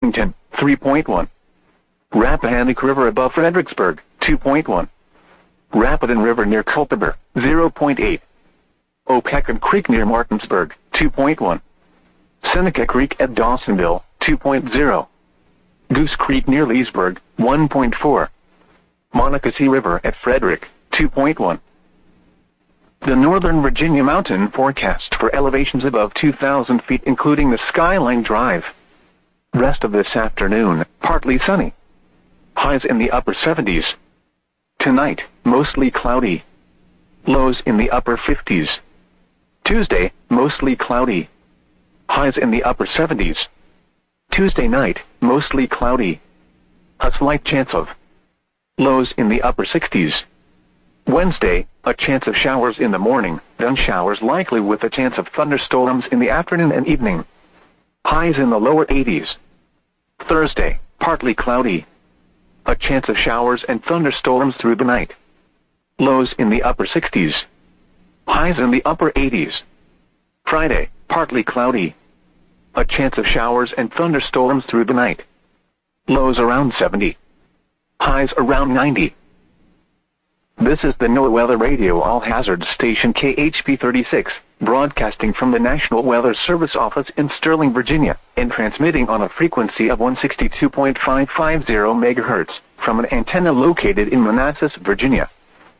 Washington, 3.1. Rappahannock River above Fredericksburg, 2.1. Rapidan River near Culpeper, 0.8. Opequon Creek near Martinsburg, 2.1. Seneca Creek at Dawsonville, 2.0. Goose Creek near Leesburg, 1.4. Monocacy River at Frederick, 2.1. The Northern Virginia mountain forecast for elevations above 2,000 feet including the Skyline Drive. Rest of this afternoon, partly sunny. Highs in the upper 70s. Tonight, mostly cloudy. Lows in the upper 50s. Tuesday, mostly cloudy. Highs in the upper 70s. Tuesday night, mostly cloudy. A slight chance of lows in the upper 60s. Wednesday, a chance of showers in the morning, then showers likely with a chance of thunderstorms in the afternoon and evening. Highs in the lower 80s. Thursday, partly cloudy. A chance of showers and thunderstorms through the night. Lows in the upper 60s. Highs in the upper 80s. Friday, partly cloudy. A chance of showers and thunderstorms through the night. Lows around 70. Highs around 90. This is the NOAA Weather Radio All-Hazard Station KHP 36, broadcasting from the National Weather Service office in Sterling, Virginia, and transmitting on a frequency of 162.550 MHz from an antenna located in Manassas, Virginia.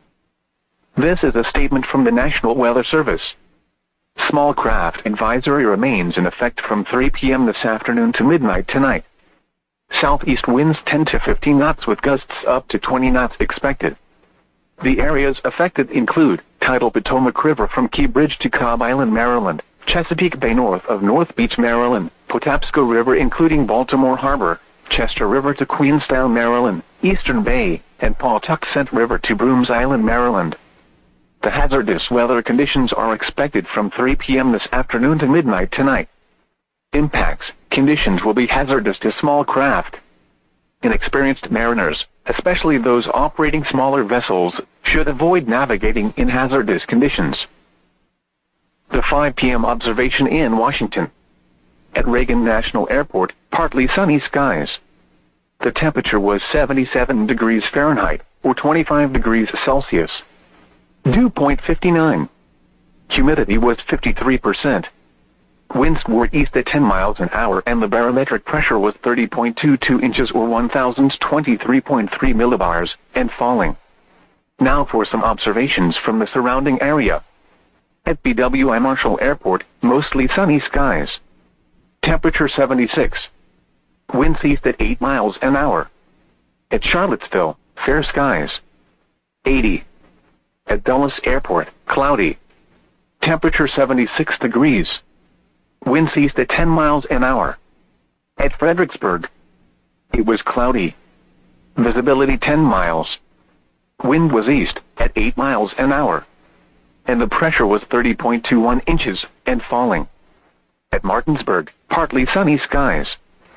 This is a statement from the National Weather Service. Small craft advisory remains in effect from 3 p.m. this afternoon to midnight tonight. Southeast winds 10 to 15 knots with gusts up to 20 knots expected. The areas affected include tidal Potomac River from Key Bridge to Cobb Island, Maryland, Chesapeake Bay north of North Beach, Maryland, Patapsco River including Baltimore Harbor, Chester River to Queenstown, Maryland, Eastern Bay, and Pawtuxet River to Brooms Island, Maryland. The hazardous weather conditions are expected from 3 p.m. this afternoon to midnight tonight. Impacts, conditions will be hazardous to small craft. Inexperienced mariners, especially those operating smaller vessels, should avoid navigating in hazardous conditions. The 5 p.m. observation in Washington. At Reagan National Airport, partly sunny skies. The temperature was 77 degrees Fahrenheit, or 25 degrees Celsius. Dew point 59. Humidity was 53%. Winds were east at 10 miles an hour and the barometric pressure was 30.22 inches or 1,023.3 millibars, and falling. Now for some observations from the surrounding area. At BWI Marshall Airport, mostly sunny skies. Temperature 76. Winds east at 8 miles an hour. At Charlottesville, fair skies. 80. At Dulles Airport, cloudy. Temperature 76 degrees. Winds east at 10 miles an hour. At Fredericksburg, it was cloudy. Visibility 10 miles. Wind was east at 8 miles an hour. And the pressure was 30.21 inches and falling. At Martinsburg, partly sunny skies.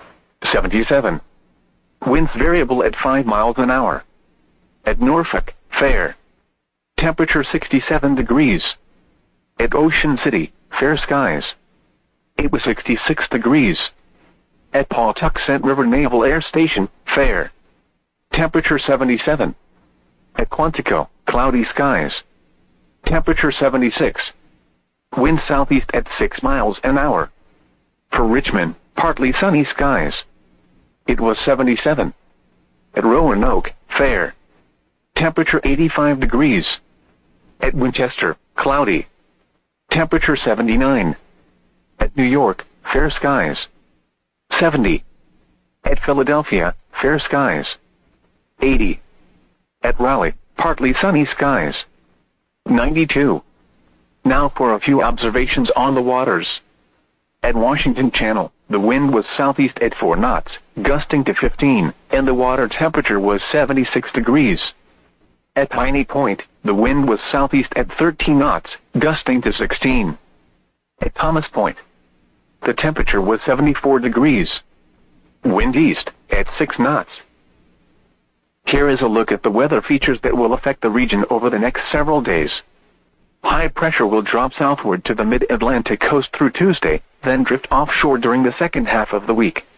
77. Winds variable at 5 miles an hour. At Norfolk, fair. Temperature 67 degrees. At Ocean City, fair skies. It was 66 degrees. At Pawtuxet River Naval Air Station, fair. Temperature 77. At Quantico, cloudy skies. Temperature 76. Wind southeast at 6 miles an hour. For Richmond, partly sunny skies. It was 77. At Roanoke, fair. Temperature 85 degrees. At Winchester, cloudy. Temperature 79. At New York, fair skies. 70. At Philadelphia, fair skies. 80. At Raleigh, partly sunny skies. 92. Now for a few observations on the waters. At Washington Channel, the wind was southeast at 4 knots, gusting to 15, and the water temperature was 76 degrees. At Piney Point, the wind was southeast at 13 knots, gusting to 16. At Thomas Point, the temperature was 74 degrees. Wind east at 6 knots. Here is a look at the weather features that will affect the region over the next several days. High pressure will drop southward to the mid-Atlantic coast through Tuesday, then drift offshore during the second half of the week.